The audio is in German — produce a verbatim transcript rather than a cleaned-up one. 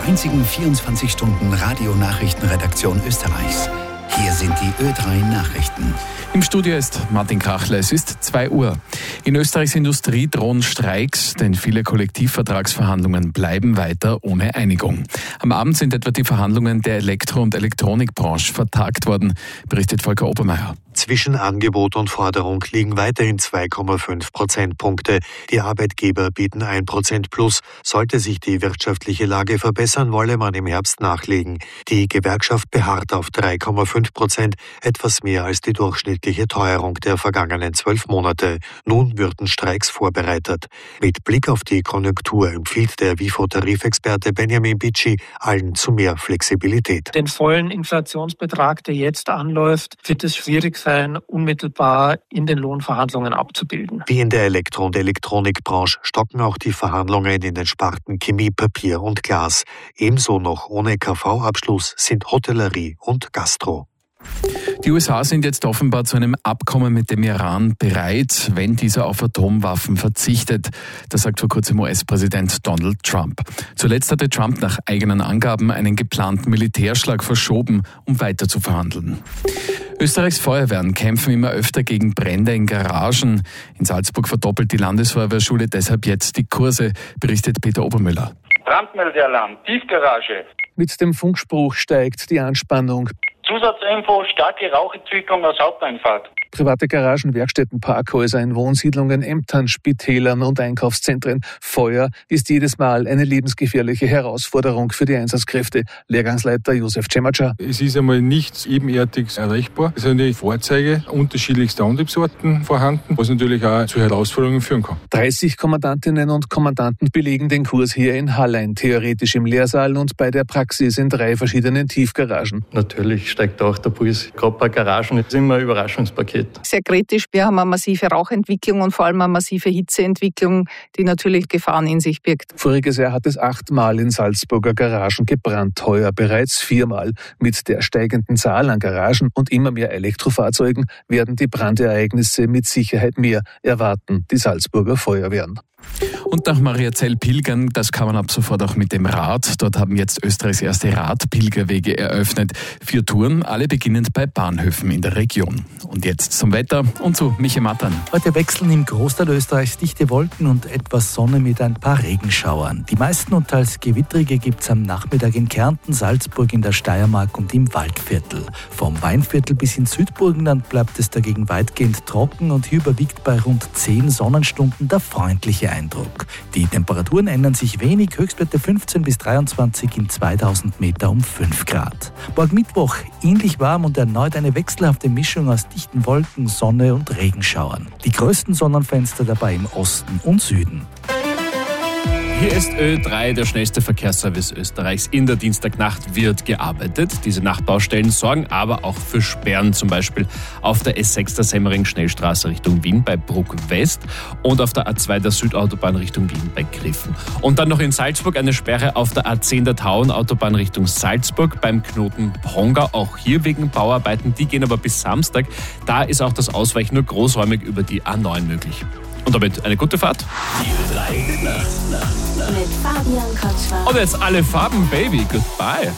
einzigen vierundzwanzig Stunden Radionachrichtenredaktion Österreichs. Hier sind die Ö drei Nachrichten. Im Studio ist Martin Krachler. Es ist zwei Uhr. In Österreichs Industrie drohen Streiks, denn viele Kollektivvertragsverhandlungen bleiben weiter ohne Einigung. Am Abend sind etwa die Verhandlungen der Elektro- und Elektronikbranche vertagt worden, berichtet Volker Obermeier. Zwischen Angebot und Forderung liegen weiterhin zwei Komma fünf Prozentpunkte. Die Arbeitgeber bieten ein Prozent plus. Sollte sich die wirtschaftliche Lage verbessern, wolle man im Herbst nachlegen. Die Gewerkschaft beharrt auf drei Komma fünf Prozent, etwas mehr als die durchschnittliche Teuerung der vergangenen zwölf Monate. Nun würden Streiks vorbereitet. Mit Blick auf die Konjunktur empfiehlt der WIFO-Tarifexperte Benjamin Bitschi allen zu mehr Flexibilität. Den vollen Inflationsbetrag, der jetzt anläuft, wird es schwierig sein, unmittelbar in den Lohnverhandlungen abzubilden. Wie in der Elektro- und Elektronikbranche stocken auch die Verhandlungen in den Sparten Chemie, Papier und Glas. Ebenso noch ohne K V-Abschluss sind Hotellerie und Gastro. Die U S A sind jetzt offenbar zu einem Abkommen mit dem Iran bereit, wenn dieser auf Atomwaffen verzichtet. Das sagt vor kurzem U S-Präsident Donald Trump. Zuletzt hatte Trump nach eigenen Angaben einen geplanten Militärschlag verschoben, um weiter zu verhandeln. Österreichs Feuerwehren kämpfen immer öfter gegen Brände in Garagen. In Salzburg verdoppelt die Landesfeuerwehrschule deshalb jetzt die Kurse, berichtet Peter Obermüller. Brandmeldealarm, Tiefgarage. Mit dem Funkspruch steigt die Anspannung. Zusatzinfo, starke Rauchentwicklung aus Haupteinfahrt. Private Garagen, Werkstätten, Parkhäuser in Wohnsiedlungen, Ämtern, Spitälern und Einkaufszentren. Feuer ist jedes Mal eine lebensgefährliche Herausforderung für die Einsatzkräfte. Lehrgangsleiter Josef Cemacha. Es ist einmal nichts ebenerdig erreichbar. Es sind die Fahrzeuge unterschiedlichster Antriebsarten vorhanden, was natürlich auch zu Herausforderungen führen kann. dreißig Kommandantinnen und Kommandanten belegen den Kurs hier in Hallein, theoretisch im Lehrsaal und bei der Praxis in drei verschiedenen Tiefgaragen. Natürlich steigt auch der Puls. Gerade bei Garagen ist immer ein Überraschungspaket. Sehr kritisch. Wir haben eine massive Rauchentwicklung und vor allem eine massive Hitzeentwicklung, die natürlich Gefahren in sich birgt. Voriges Jahr hat es achtmal in Salzburger Garagen gebrannt, heuer bereits viermal. Mit der steigenden Zahl an Garagen und immer mehr Elektrofahrzeugen werden die Brandereignisse mit Sicherheit mehr, erwarten die Salzburger Feuerwehren. Und nach Mariazell pilgern, das kann man ab sofort auch mit dem Rad. Dort haben jetzt Österreichs erste Radpilgerwege eröffnet. Vier Touren, alle beginnend bei Bahnhöfen in der Region. Und jetzt zum Wetter und zu Michi Mattern. Heute wechseln im Großteil Österreichs dichte Wolken und etwas Sonne mit ein paar Regenschauern. Die meisten und teils gewittrige gibt es am Nachmittag in Kärnten, Salzburg, in der Steiermark und im Waldviertel. Vom Weinviertel bis ins Südburgenland bleibt es dagegen weitgehend trocken und hier überwiegt bei rund zehn Sonnenstunden der freundliche Eindruck. Die Temperaturen ändern sich wenig, Höchstwerte fünfzehn bis dreiundzwanzig, in zweitausend Meter um fünf Grad. Morgen Mittwoch ähnlich warm und erneut eine wechselhafte Mischung aus dichten Wolken, Sonne und Regenschauern. Die größten Sonnenfenster dabei im Osten und Süden. Hier ist Ö drei, der schnellste Verkehrsservice Österreichs. In der Dienstagnacht wird gearbeitet. Diese Nachtbaustellen sorgen aber auch für Sperren, zum Beispiel auf der S sechs der Semmering-Schnellstraße Richtung Wien bei Bruck West und auf der A zwei der Südautobahn Richtung Wien bei Griffen. Und dann noch in Salzburg eine Sperre auf der A zehn der Tauenautobahn Richtung Salzburg beim Knoten Pongau. Auch hier wegen Bauarbeiten, die gehen aber bis Samstag. Da ist auch das Ausweichen nur großräumig über die A neun möglich. Und damit eine gute Fahrt. Die Ö drei Nacht, Nacht, Nacht. Mit Fabian Kotschwar. Und jetzt alle Farben, Baby. Goodbye.